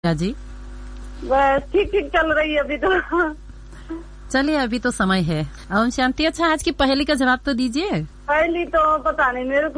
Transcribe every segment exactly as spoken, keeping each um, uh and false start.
जी बस ठीक ठीक चल रही है अभी तो। चलिए अभी तो समय है। ओम शांति। अच्छा, आज की पहेली का जवाब तो दीजिए। पहेली तो पता नहीं मेरे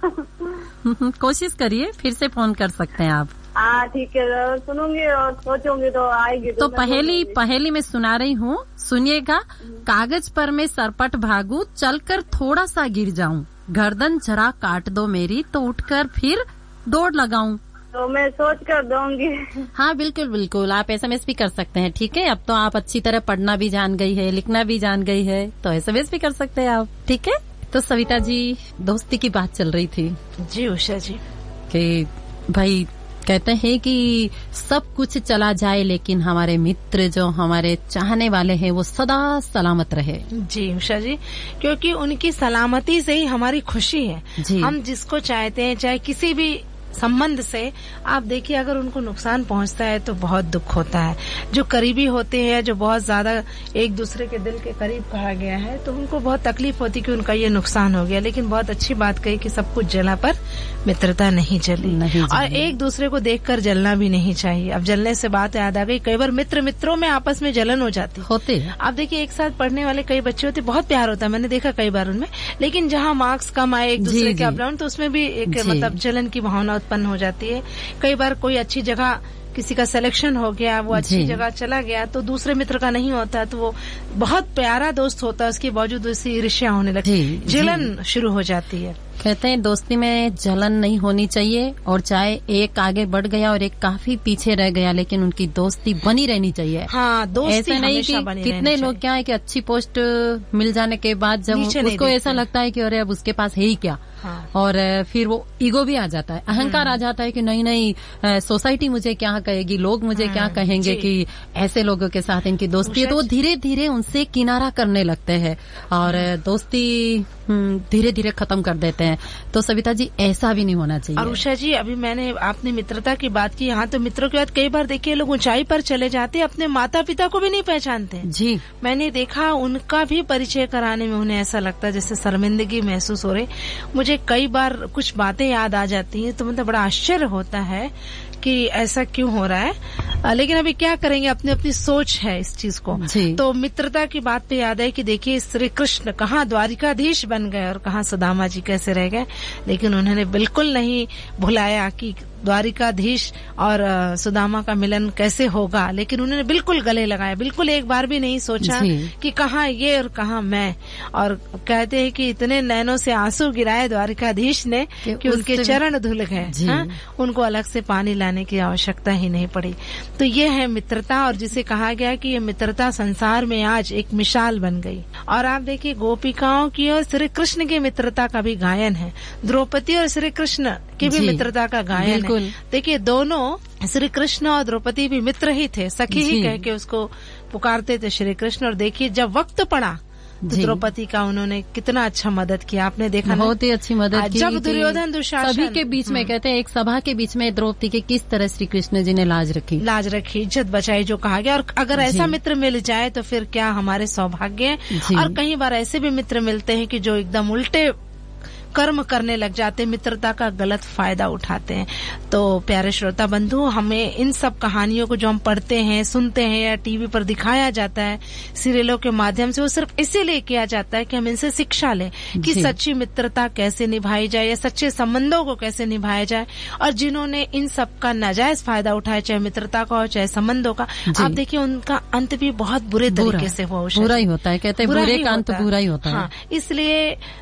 को। कोशिश करिए, फिर से फोन कर सकते हैं आप। हाँ ठीक है, सुनूंगी और सोचूंगी तो आएगी। तो, तो पहेली पहेली में सुना रही हूँ, सुनिएगा। कागज पर मैं सरपट भागू, चलकर थोड़ा सा गिर जाऊं, गर्दन जरा काट दो मेरी, तो उठकर फिर दौड़ लगाऊं। तो मैं सोच कर दूंगी। हाँ बिल्कुल बिल्कुल, आप एसएमएस भी कर सकते हैं। ठीक है, अब तो आप अच्छी तरह पढ़ना भी जान गई है, लिखना भी जान गई है, तो एसएमएस भी कर सकते हैं आप। ठीक है। तो सविता जी, दोस्ती की बात चल रही थी। जी उषा जी, कि भाई कहते हैं कि सब कुछ चला जाए लेकिन हमारे मित्र, जो हमारे चाहने वाले हैं, वो सदा सलामत रहे। जी उषा जी, क्योंकि उनकी सलामती से ही हमारी खुशी है। हम जिसको चाहते हैं, चाहे किसी भी संबंध से, आप देखिए अगर उनको नुकसान पहुंचता है तो बहुत दुख होता है। जो करीबी होते हैं, जो बहुत ज्यादा एक दूसरे के दिल के करीब कहा गया है, तो उनको बहुत तकलीफ होती कि उनका ये नुकसान हो गया। लेकिन बहुत अच्छी बात कही कि सब कुछ जला पर मित्रता नहीं जली, नहीं और एक दूसरे को देखकर जलना भी नहीं चाहिए। अब जलने से बात याद आ गई, कई बार मित्र मित्रों में आपस में जलन हो जाती होते। आप देखिए एक साथ पढ़ने वाले कई बच्चे होते, बहुत प्यार होता है, मैंने देखा कई बार उनमें। लेकिन जहाँ मार्क्स कम आए एक दूसरे के अपडाउन, तो उसमें भी एक मतलब जलन की भावना उत्पन्न हो जाती है। कई बार कोई अच्छी जगह किसी का सिलेक्शन हो गया, वो अच्छी जगह चला गया, तो दूसरे मित्र का नहीं होता है, तो वो बहुत प्यारा दोस्त होता है, उसके बावजूद उससे ईर्ष्या होने लगती है, जलन शुरू हो जाती है। कहते हैं दोस्ती में जलन नहीं होनी चाहिए, और चाहे एक आगे बढ़ गया और एक काफी पीछे रह गया, लेकिन उनकी दोस्ती बनी रहनी चाहिए। हाँ, दोस्ती ऐसा नहीं कि कितने लोग क्या है कि अच्छी पोस्ट मिल जाने के बाद जब उसको ऐसा लगता है कि अरे अब उसके पास है ही क्या, हाँ। और फिर वो ईगो भी आ जाता है, अहंकार आ जाता है कि नहीं नहीं सोसाइटी मुझे क्या कहेगी, लोग मुझे क्या कहेंगे कि ऐसे लोगों के साथ इनकी दोस्ती है, तो वो धीरे धीरे उनसे किनारा करने लगते हैं और दोस्ती धीरे धीरे खत्म कर देते हैं। तो सविता जी, ऐसा भी नहीं होना चाहिए। और उषा जी, अभी मैंने आपने मित्रता की बात की, यहाँ तो मित्रों के बाद कई बार देखिए लोग ऊंचाई पर चले जाते, अपने माता पिता को भी नहीं पहचानते। जी, मैंने देखा उनका भी परिचय कराने में उन्हें ऐसा लगता है जैसे शर्मिंदगी महसूस हो रही। मुझे कई बार कुछ बातें याद आ जाती हैं, तो मतलब बड़ा आश्चर्य होता है कि ऐसा क्यों हो रहा है। लेकिन अभी क्या करेंगे, अपनी अपनी सोच है इस चीज को। तो मित्रता की बात पे याद है कि देखिए श्री कृष्ण कहाँ द्वारिकाधीश बन गए और कहाँ सुदामा जी कैसे रह गए, लेकिन उन्होंने बिल्कुल नहीं भुलाया कि द्वारिकाधीश और सुदामा का मिलन कैसे होगा, लेकिन उन्होंने बिल्कुल गले लगाया, बिल्कुल एक बार भी नहीं सोचा कि कहाँ ये और कहाँ मैं। और कहते हैं कि इतने नैनों से आंसू गिराए द्वारिकाधीश ने कि उनके चरण धुल गए, उनको अलग से पानी लाने की आवश्यकता ही नहीं पड़ी। तो ये है मित्रता, और जिसे कहा गया कि ये मित्रता संसार में आज एक मिसाल बन गई। और आप देखिए गोपिकाओं की और श्री कृष्ण की मित्रता का भी गायन है, द्रौपदी और श्री कृष्ण की भी मित्रता का गायन है। देखिए दोनों श्री कृष्ण और द्रौपदी भी मित्र ही थे, सखी ही कह के उसको पुकारते थे श्री कृष्ण। और देखिए जब वक्त पड़ा तो द्रौपदी का उन्होंने कितना अच्छा मदद किया, आपने देखा, बहुत ही अच्छी मदद की। जब दुर्योधन दुशासन सभी के बीच में, कहते हैं एक सभा के बीच में द्रौपदी के किस तरह श्री कृष्ण जी ने लाज रखी, लाज रखी, इज्जत बचाई, जो कहा गया। और अगर ऐसा मित्र मिल जाए तो फिर क्या हमारे सौभाग्य है। और कई बार ऐसे भी मित्र मिलते हैं कि जो एकदम उल्टे कर्म करने लग जाते, मित्रता का गलत फायदा उठाते हैं। तो प्यारे श्रोता बंधु, हमें इन सब कहानियों को जो हम पढ़ते हैं, सुनते हैं, या टीवी पर दिखाया जाता है, सीरियलों के माध्यम से, वो सिर्फ इसीलिए किया जाता है कि हम इनसे शिक्षा लें कि सच्ची मित्रता कैसे निभाई जाए, या सच्चे संबंधों को कैसे निभाया जाए। और जिन्होंने इन सब का नाजायज फायदा उठाया, चाहे मित्रता का हो चाहे संबंधों का, आप देखिए उनका अंत भी बहुत बुरे तरीके से हुआ, बुरा ही होता है। कहते हैं बुरे का अंत बुरा ही होता है। इसलिए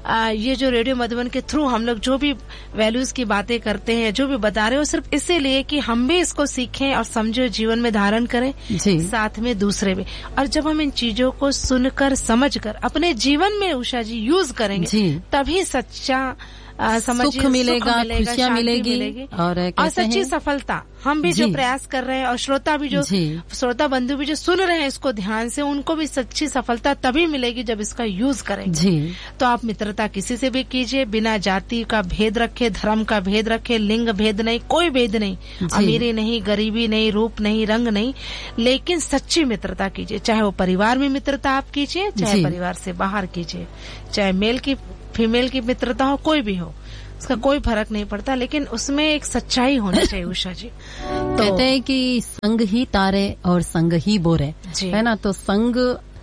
ये जो रेडियो मधुबन के थ्रू हम लोग जो भी वैल्यूज की बातें करते हैं, जो भी बता रहे हो, सिर्फ इसीलिए कि हम भी इसको सीखें और समझो, जीवन में धारण करें, साथ में दूसरे भी। और जब हम इन चीजों को सुनकर समझकर अपने जीवन में उषा जी यूज करेंगे, तभी सच्चा सुख मिलेगा, खुशियाँ मिलेगी, मिलेगी और, और सच्ची सफलता। हम भी जो प्रयास कर रहे हैं और श्रोता भी जो श्रोता बंधु भी जो सुन रहे हैं इसको ध्यान से, उनको भी सच्ची सफलता तभी मिलेगी जब इसका यूज करेंगे। तो आप मित्रता किसी से भी कीजिए, बिना जाति का भेद रखे, धर्म का भेद रखे, लिंग भेद नहीं, कोई भेद नहीं, अमीरी नहीं, गरीबी नहीं, रूप नहीं, रंग नहीं, लेकिन सच्ची मित्रता कीजिए। चाहे वो परिवार में मित्रता आप कीजिए, चाहे परिवार से बाहर कीजिए, चाहे मेल की फीमेल की मित्रता हो, कोई भी हो, उसका कोई फर्क नहीं पड़ता, लेकिन उसमें एक सच्चाई होनी चाहिए उषा जी। तो कहते हैं कि संग ही तारे और संग ही बोरे, है ना। तो संग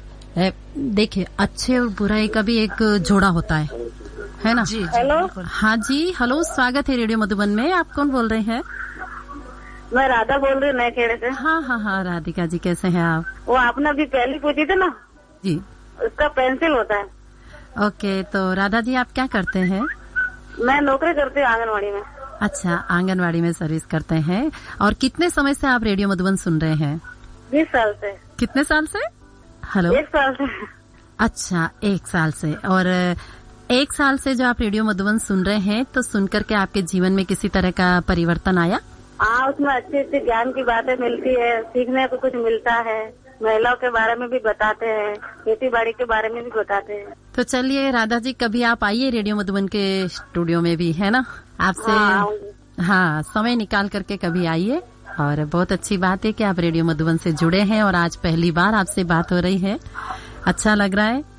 देखिए, अच्छे और बुराई का भी एक जोड़ा होता है, है ना। जी, हेलो। हाँ जी, हेलो, स्वागत है रेडियो मधुबन में। आप कौन बोल रहे हैं? मैं राधा बोल रही हूँ नए खेड़े से। हाँ हाँ हाँ, राधिका जी कैसे हैं आप? वो आपने अभी पहले पूछी थी ना जी, उसका पेंसिल होता है। ओके, तो राधा जी आप क्या करते हैं? मैं नौकरी करती हूँ आंगनवाड़ी में। अच्छा, आंगनवाड़ी में सर्विस करते हैं। और कितने समय से आप रेडियो मधुबन सुन रहे हैं? बीस साल से। कितने साल से? हेलो, एक साल से। अच्छा, एक साल से। और एक साल से जो आप रेडियो मधुबन सुन रहे हैं, तो सुनकर के आपके जीवन में किसी तरह का परिवर्तन आया? हाँ, उसमें अच्छी अच्छी ज्ञान की बातें मिलती है, सीखने को कुछ मिलता है, महिलाओं के बारे में भी बताते हैं, खेती बाड़ी के बारे में भी बताते हैं। तो चलिए राधा जी, कभी आप आइए रेडियो मधुबन के स्टूडियो में भी, है ना, आपसे। हाँ, हाँ, समय निकाल करके कभी आइए। और बहुत अच्छी बात है कि आप रेडियो मधुबन से जुड़े हैं और आज पहली बार आपसे बात हो रही है, अच्छा लग रहा है।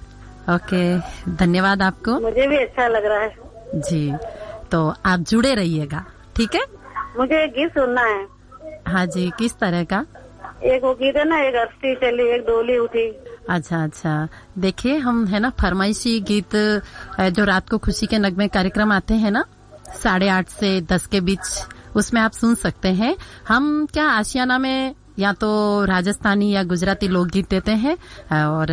ओके, धन्यवाद आपको। मुझे भी अच्छा लग रहा है जी। तो आप जुड़े रहिएगा, ठीक है। मुझे एक गीत सुनना है। हाँ जी, किस तरह का? एक वो गीत है ना, एक अस्थि चली एक डोली उठी। अच्छा अच्छा, देखिए हम है ना फरमाइशी गीत जो रात को खुशी के नगमे कार्यक्रम आते हैं ना साढ़े आठ से दस के बीच, उसमें आप सुन सकते हैं। हम क्या आशियाना में या तो राजस्थानी या गुजराती लोकगीत देते हैं, और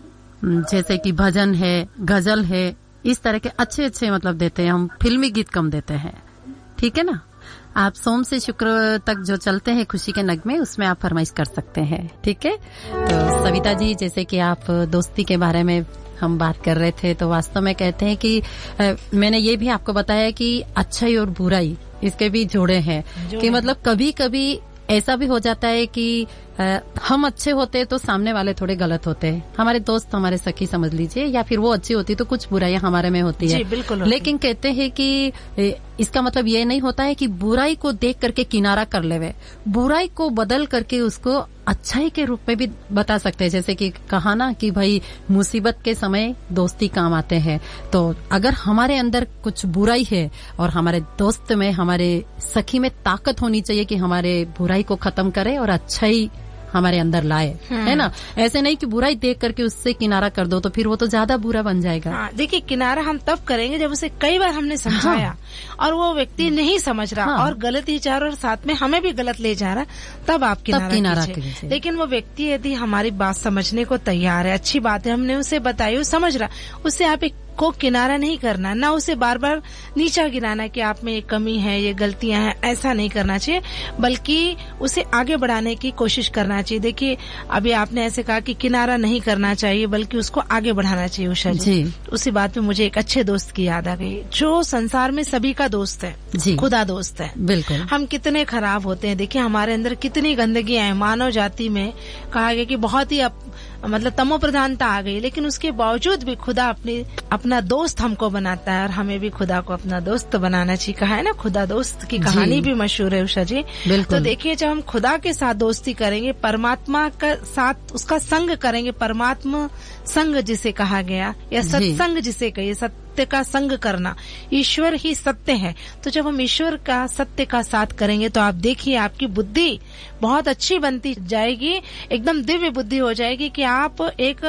जैसे कि भजन है, गजल है, इस तरह के अच्छे अच्छे मतलब देते हैं। हम फिल्मी गीत कम देते हैं, ठीक है ना। आप सोम से शुक्र तक जो चलते हैं खुशी के नगमे, उसमें आप फरमाइश कर सकते हैं, ठीक है। तो सविता जी, जैसे कि आप दोस्ती के बारे में हम बात कर रहे थे, तो वास्तव में कहते हैं कि आ, मैंने ये भी आपको बताया कि अच्छाई और बुराई इसके भी जोड़े हैं, कि मतलब कभी कभी ऐसा भी हो जाता है कि आ, हम अच्छे होते तो सामने वाले थोड़े गलत होते हैं। हमारे दोस्त, हमारे सखी समझ लीजिए, या फिर वो अच्छी होती तो कुछ बुराइयां हमारे में होती है। जी, बिल्कुल। लेकिन कहते हैं कि इसका मतलब ये नहीं होता है कि बुराई को देख करके किनारा कर लेवे, बुराई को बदल करके उसको अच्छाई के रूप में भी बता सकते हैं। जैसे कि कहा ना कि भाई मुसीबत के समय दोस्ती काम आते हैं। तो अगर हमारे अंदर कुछ बुराई है और हमारे दोस्त में, हमारे सखी में ताकत होनी चाहिए कि हमारे बुराई को खत्म करे और अच्छाई हमारे अंदर लाए, है ना। ऐसे नहीं कि बुराई देख करके उससे किनारा कर दो, तो फिर वो तो ज्यादा बुरा बन जाएगा। हाँ, देखिए, किनारा हम तब करेंगे जब उसे कई बार हमने समझाया। हाँ। और वो व्यक्ति नहीं समझ रहा। हाँ। और गलत ही चाह रहा और साथ में हमें भी गलत ले जा रहा, तब आप किनारा, तब किनारा कीजिए। लेकिन वो व्यक्ति यदि हमारी बात समझने को तैयार है, अच्छी बात है, हमने उसे बताई, वो समझ रहा, उससे आप एक को किनारा नहीं करना, ना उसे बार बार नीचा गिराना कि आप में ये कमी है, ये गलतियां हैं, ऐसा नहीं करना चाहिए, बल्कि उसे आगे बढ़ाने की कोशिश करना चाहिए। देखिए, अभी आपने ऐसे कहा कि किनारा नहीं करना चाहिए बल्कि उसको आगे बढ़ाना चाहिए। उषा जी, जी। उसी बात पे मुझे एक अच्छे दोस्त की याद आ गई, जो संसार में सभी का दोस्त है, जी। खुदा दोस्त है। बिल्कुल। हम कितने खराब होते हैं, देखिए हमारे अंदर कितनी गंदगियां हैं। मानव जाति में कहा गया कि बहुत ही अप, मतलब तमो प्रधानता आ गई, लेकिन उसके बावजूद भी खुदा अपने अपना दोस्त हमको बनाता है, और हमें भी खुदा को अपना दोस्त बनाना चाहिए। कहा है ना, खुदा दोस्त की कहानी भी मशहूर है उषा जी। तो देखिए, जब हम खुदा के साथ दोस्ती करेंगे, परमात्मा का साथ उसका संग करेंगे, परमात्मा संग जिसे कहा गया, या सत्संग जिसे कहिए, सत्य का संग करना, ईश्वर ही सत्य है। तो जब हम ईश्वर का, सत्य का साथ करेंगे, तो आप देखिए आपकी बुद्धि बहुत अच्छी बनती जाएगी, एकदम दिव्य बुद्धि हो जाएगी कि आप एक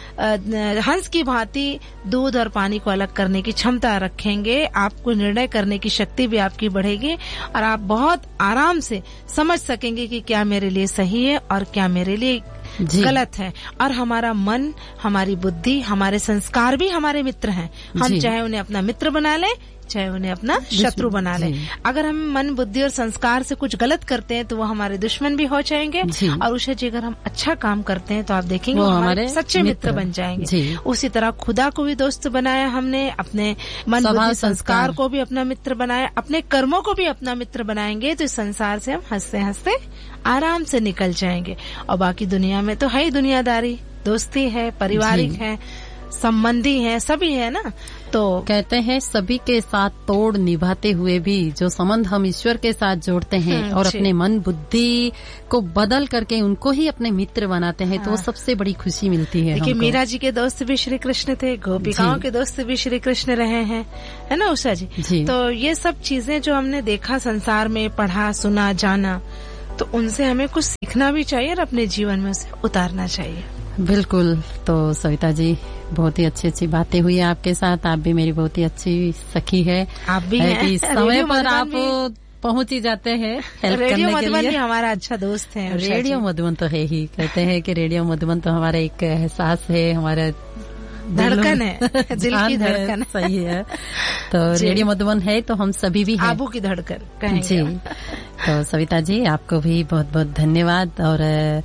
हंस की भांति दूध और पानी को अलग करने की क्षमता रखेंगे। आपको निर्णय करने की शक्ति भी आपकी बढ़ेगी, और आप बहुत आराम से समझ सकेंगे कि क्या मेरे लिए सही है और क्या मेरे लिए गलत है। और हमारा मन, हमारी बुद्धि, हमारे संस्कार भी हमारे मित्र हैं। हम चाहे उन्हें अपना मित्र बना लें, चाहे उन्हें अपना शत्रु बना ले। अगर हम मन, बुद्धि और संस्कार से कुछ गलत करते हैं तो वो हमारे दुश्मन भी हो जाएंगे, और उषा जी अगर हम अच्छा काम करते हैं तो आप देखेंगे वो हमारे सच्चे मित्र बन जाएंगे। उसी तरह खुदा को भी दोस्त बनाया हमने, अपने मन, बुद्धि, संस्कार को भी अपना मित्र बनाया, अपने कर्मों को भी अपना मित्र बनाएंगे, तो इस संसार से हम हंसते हंसते आराम से निकल जाएंगे। और बाकी दुनिया में तो है ही दुनियादारी, दोस्ती है, पारिवारिक है, संबंधी हैं, सभी है ना। तो कहते हैं सभी के साथ तोड़ निभाते हुए भी जो संबंध हम ईश्वर के साथ जोड़ते हैं और अपने मन बुद्धि को बदल करके उनको ही अपने मित्र बनाते हैं, हाँ। तो वो सबसे बड़ी खुशी मिलती है। देखिए मीरा जी के दोस्त भी श्री कृष्ण थे, गोपिकाओं के दोस्त भी श्री कृष्ण रहे हैं, है ना उषा जी, जी। तो ये सब चीजें जो हमने देखा संसार में, पढ़ा सुना जाना, तो उनसे हमें कुछ सीखना भी चाहिए और अपने जीवन में उसे उतारना चाहिए। बिल्कुल। तो सविता जी बहुत ही अच्छी अच्छी बातें हुई है आपके साथ, आप भी मेरी बहुत ही अच्छी सखी है, आप भी है, कि समय पर आप पहुंच ही जाते हैं हेल्प करने के लिए। रेडियो मधुबन भी हमारा अच्छा दोस्त है। रेडियो मधुबन तो है ही, कहते हैं कि रेडियो मधुबन तो हमारा एक एहसास है, हमारा धड़कन है, दिल की धड़कन। सही है। तो रेडियो मधुबन है तो हम सभी भी हैं, आबू की धड़कन कहेंगे जी। तो सविता जी आपको भी बहुत बहुत धन्यवाद। और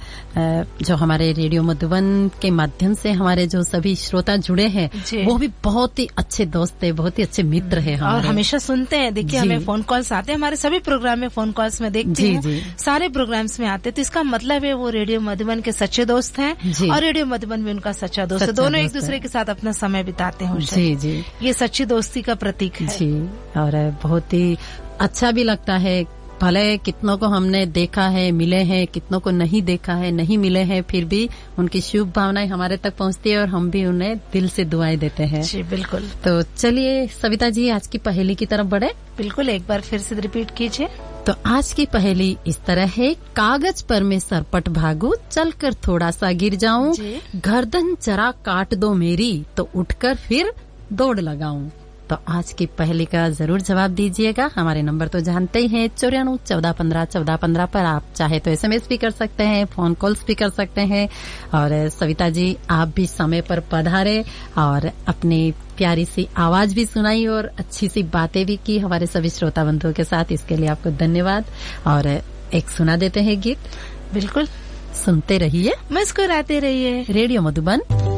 जो हमारे रेडियो मधुबन के माध्यम से हमारे जो सभी श्रोता जुड़े हैं वो भी बहुत ही अच्छे दोस्त है, बहुत ही अच्छे मित्र है और हमेशा सुनते हैं। देखिए हमें फोन कॉल्स आते हैं, हमारे सभी प्रोग्राम में फोन कॉल्स में देखते हैं, सारे प्रोग्राम्स में आते हैं। तो इसका मतलब है वो रेडियो मधुबन के सच्चे दोस्त हैं और रेडियो मधुबन भी उनका सच्चा दोस्त है, दोनों एक दूसरे के साथ अपना समय बिताते हैं। जी जी, ये सच्ची दोस्ती का प्रतीक है जी। और बहुत ही अच्छा भी लगता है, भले कितनों को हमने देखा है, मिले हैं, कितनों को नहीं देखा है, नहीं मिले हैं, फिर भी उनकी शुभ भावनाएं हमारे तक पहुंचती है और हम भी उन्हें दिल से दुआएं देते हैं। जी बिल्कुल। तो चलिए सविता जी आज की पहेली की तरफ बढ़े। बिल्कुल, एक बार फिर से रिपीट कीजिए। तो आज की पहेली इस तरह है, कागज पर मैं सरपट भागू, चलकर थोड़ा सा गिर जाऊं, गर्दन जरा काट दो मेरी, तो उठकर फिर दौड़ लगाऊं। तो आज की पहेली का जरूर जवाब दीजिएगा। हमारे नंबर तो जानते ही हैं, चौरानवे चौदह पंद्रह चौदह पंद्रह पर आप चाहे तो एसएमएस भी कर सकते हैं, फोन कॉल्स भी कर सकते हैं। और सविता जी आप भी समय पर पधारे और अपनी प्यारी सी आवाज भी सुनाई और अच्छी सी बातें भी की हमारे सभी श्रोता बंधुओं के साथ, इसके लिए आपको धन्यवाद। और एक सुना देते हैं गीत। बिल्कुल, सुनते रहिए, मुस्कुराते रहिए, रेडियो मधुबन।